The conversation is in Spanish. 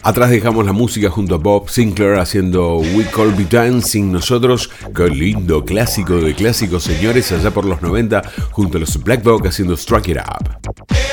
Atrás dejamos la música junto a Bob Sinclair haciendo We Call Be Dancing. Nosotros, qué lindo clásico de clásicos, señores, allá por los 90, junto a los Black Dog haciendo Strike It Up.